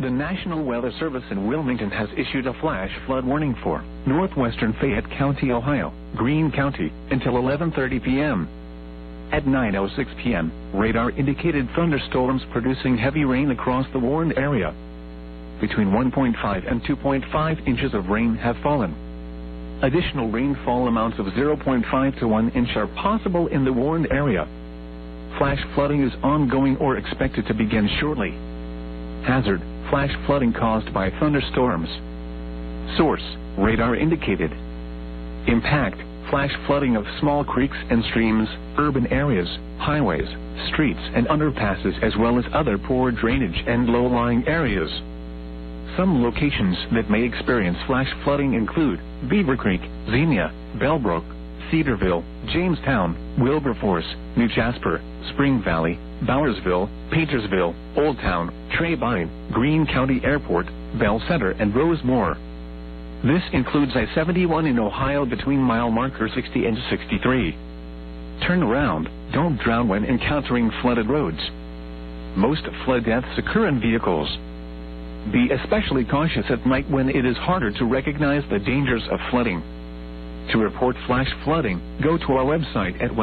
The National Weather Service in Wilmington has issued a flash flood warning for northwestern Fayette County, Ohio, Greene County, until 11:30 p.m. At 9:06 p.m., radar indicated thunderstorms producing heavy rain across the warned area. Between 1.5 and 2.5 inches of rain have fallen. Additional rainfall amounts of 0.5 to 1 inch are possible in the warned area. Flash flooding is ongoing or expected to begin shortly. Hazard: flash flooding caused by thunderstorms. Source: radar indicated. Impact: flash flooding of small creeks and streams, urban areas, highways, streets and underpasses, as well as other poor drainage and low-lying areas. Some locations that may experience flash flooding include Beaver Creek, Xenia, Bellbrook, Cedarville, Jamestown, Wilberforce, New Jasper, Spring Valley, Bowersville, Paintersville, Old Town, Trabine, Greene County Airport, Bell Center, and Rosemore. This includes I-71 in Ohio between mile marker 60 and 63. Turn around. Don't drown when encountering flooded roads. Most flood deaths occur in vehicles. Be especially cautious at night when it is harder to recognize the dangers of flooding. To report flash flooding, go to our website at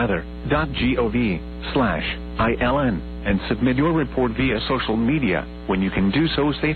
weather.gov/ILN and submit your report via social media when you can do so safely.